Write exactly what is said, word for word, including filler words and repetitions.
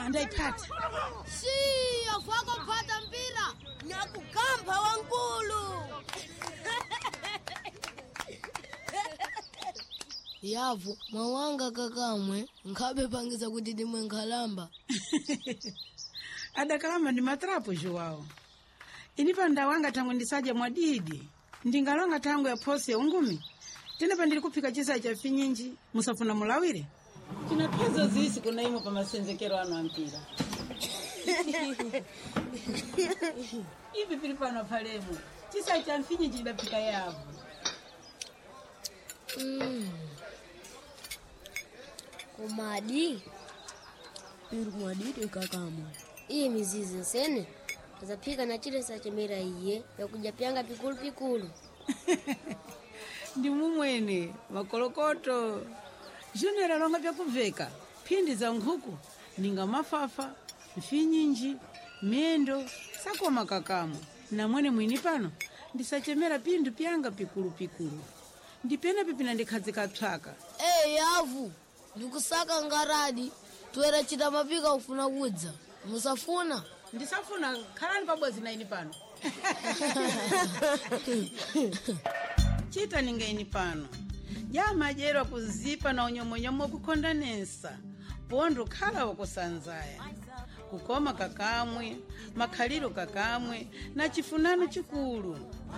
Andaipata. Si, afako pata mpira. Nyakugamba wankulu. Yavu, mwawanga kakamwe, nkabe pangiza kuti dimwe nkhalamba. Adakalamba ndi matrapo Joao. Inipa ndawanga tangu ndisaje mwadidi. Ndingalonga tangu ya posi ya ungumi. Tene pa ndili kupika chisa cha finyinji, musafuna mulawire. Kina pesa zisi kuna imo pa masenzekero ano ampira. Ipi pilipano palemu. Chisa cha finyinji ndapika yavu. Mm. Kumadi. Iru mwadidi kakamwe. Iyi mizizi sene. Azapika na chile sa chemera iye ya kujapyanga pikulu pikulu. Ndi mumwene makolokoto. Junera longa vya kuveka. Pindi za nkhuku ninga mafafa, mfinyinji, miendo, sako makakamu. Na mwene mwini pano ndisachemera pindu pyanga pikulu pikulu. Ndipena pipina ndikhazika psaka. Eh, yavu. Ndikusaka ngaradi. Tuwera chita mapika ufuna kudza. Musafuna? Ndisafuna khalani pabwezi na ini pano. Chita ninga ini pano. Jama jero kuzipa na unyomonyomo kukondanesa. Pondo khala wakusanzaya. Kukoma kakamwe, makhaliro kakamwe, na chifunano chikulu.